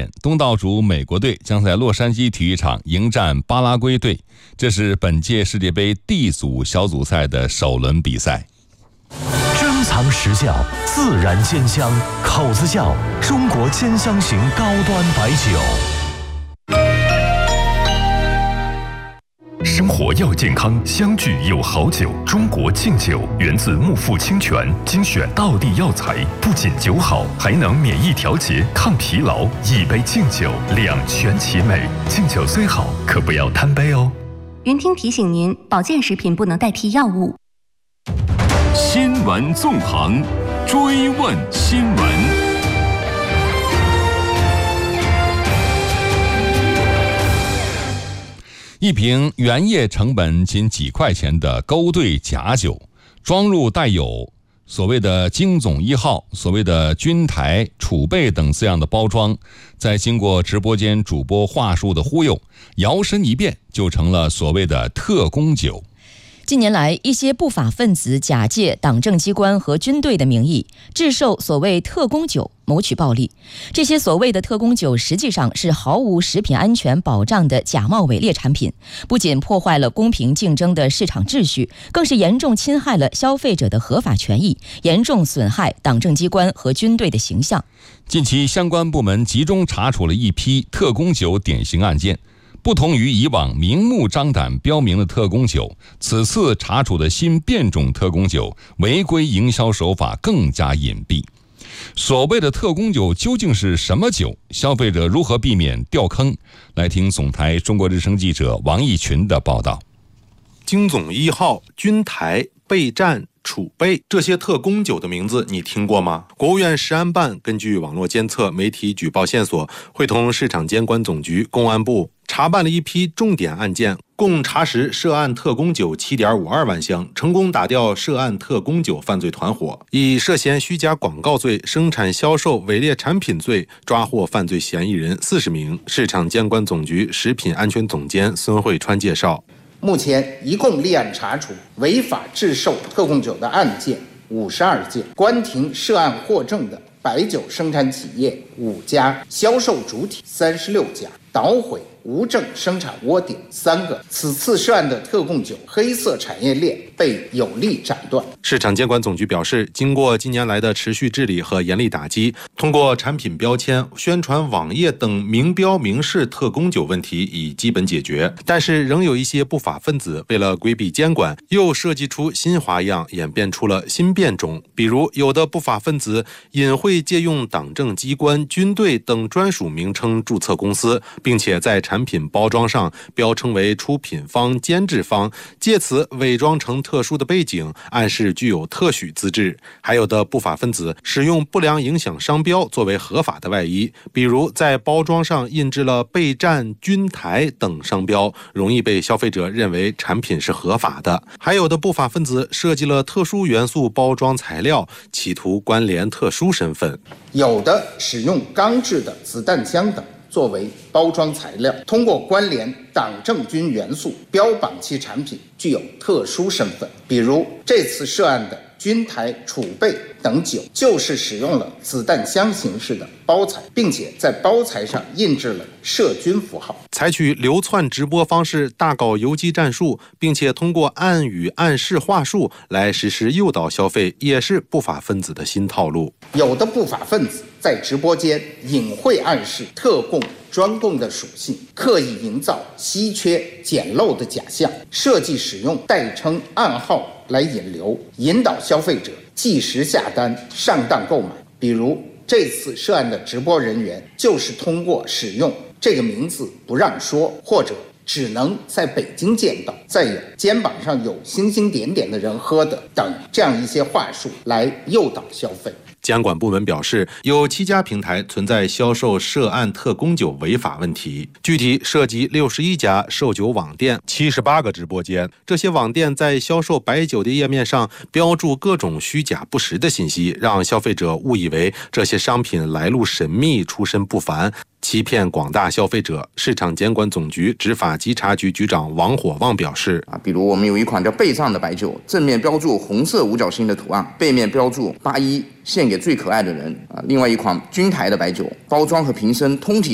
点，东道主美国队将在洛杉矶体育场迎战巴拉圭队，这是本届世界杯 D 组小组赛的首轮比赛。 珍藏实效，自然鲜香，口子窖中国兼香型高端白酒。 生活要健康，相聚有好酒。中国敬酒源自木富清泉，精选道地药材，不仅酒好，还能免疫调节、抗疲劳。一杯敬酒，两全其美。敬酒虽好，可不要贪杯哦。 云听提醒您，保健食品不能代替药物。 新闻纵横，追问新闻。 一瓶原液成本仅几块钱的勾兑假酒，装入带有所谓的京总1号、所谓的军台、储备等字样的包装，在经过直播间主播话术的忽悠，摇身一变就成了所谓的特供酒。 近年来，一些不法分子假借党政机关和军队的名义，制售所谓特供酒，谋取暴利。这些所谓的特供酒实际上是毫无食品安全保障的假冒伪劣产品，不仅破坏了公平竞争的市场秩序，更是严重侵害了消费者的合法权益，严重损害党政机关和军队的形象。 近期，相关部门集中查处了一批特供酒典型案件。不同于以往明目张胆标明的特供酒，此次查处的新变种特供酒违规营销手法更加隐蔽。所谓的特供酒究竟是什么酒？消费者如何避免掉坑？来听总台中国之声记者王义群的报道。 京总1号、军台、备战、储备这些特供酒的名字你听过吗？国务院食安办根据网络监测、媒体举报线索，会同市场监管总局、公安部查办了一批重点案件，共查实涉案特供酒 7.52 万箱，成功打掉涉案特供酒犯罪团伙，以涉嫌虚假广告罪、生产销售伪劣产品罪抓获犯罪嫌疑人40名。市场监管总局食品安全总监孙慧川介绍， 目前一共立案查处违法制售特供酒的案件52件，关停涉案获证的白酒生产企业5家，销售主体36家，捣毁无证生产窝点3个。此次涉案的特供酒黑色产业链被有力斩断。 市场监管总局表示，经过近年来的持续治理和严厉打击，通过产品标签、宣传网页等明标明示特供酒问题已基本解决，但是仍有一些不法分子为了规避监管，又设计出新花样，演变出了新变种。比如，有的不法分子隐晦借用党政机关、军队等专属名称注册公司，并且在产品包装上标称为出品方、监制方，借此伪装成特殊的背景，暗示具有特许资质。还有的不法分子使用不良影响商标作为合法的外衣，比如在包装上印制了备战、军台等商标，容易被消费者认为产品是合法的。还有的不法分子设计了特殊元素包装材料，企图关联特殊身份。 有的使用钢制的子弹枪等作为包装材料，通过关联党政军元素，标榜其产品具有特殊身份。比如这次涉案的军台、储备等酒，就是使用了子弹箱形式的包材，并且在包材上印制了涉军符号。 采取流窜直播方式，大搞游击战术，并且通过暗语、暗示话术来实施诱导消费，也是不法分子的新套路。 有的不法分子在直播间隐晦暗示特供、专供的属性，刻意营造稀缺、简陋的假象，设计使用代称、暗号来引流，引导消费者即时下单、上当购买。比如这次涉案的直播人员就是通过使用这个名字不让说，或者只能在北京见到，再有肩膀上有星星点点的人喝的等这样一些话术来诱导消费。 监管部门表示，有7家平台存在销售涉案特供酒违法问题，具体涉及61家售酒网店、78个直播间。这些网店在销售白酒的页面上标注各种虚假不实的信息，让消费者误以为这些商品来路神秘、出身不凡，欺骗广大消费者。市场监管总局执法稽查局局长王火旺表示， 比如我们有一款叫备战的白酒，正面标注红色五角星的图案，背面标注81献给最可爱的人。另外一款军台的白酒，包装和瓶身通体